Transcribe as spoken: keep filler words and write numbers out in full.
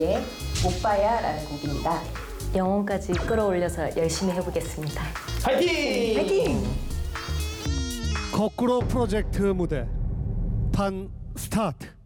예, 오빠야라는 곡입니다. 영혼까지 끌어올려서 열심히 해보겠습니다. 파이팅! 파이팅! 거꾸로 프로젝트 무대 판 스타트.